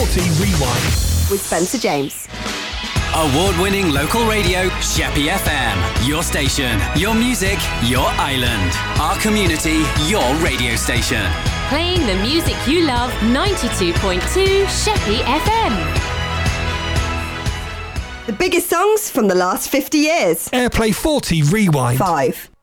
40 Rewind. With Spencer James. Award-winning local radio, Sheppey FM. Your station, your music, your island. Our community, your radio station. Playing the music you love, 92.2 Sheppey FM. The biggest songs from the last 50 years. Airplay 40 Rewind. 5.